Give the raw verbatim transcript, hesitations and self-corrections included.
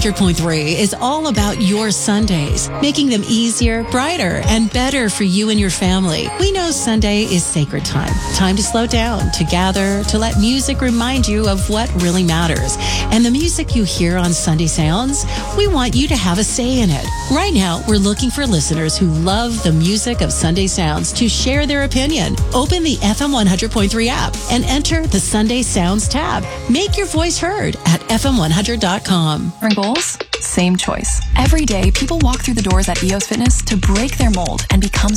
hundred point three is all about your Sundays, making them easier, brighter, and better for you and your family. We know Sunday is sacred time. Time to slow down, to gather, to let music remind you of what really matters. And the music you hear on Sunday Sounds, we want you to have a say in it. Right now, we're looking for listeners who love the music of Sunday Sounds to share their opinion. Open the F M one hundred point three app and enter the Sunday Sounds tab. Make your voice heard at F M one hundred dot com. Different goals? Same choice. Every day, people walk through the doors at E O S Fitness to break their mold and become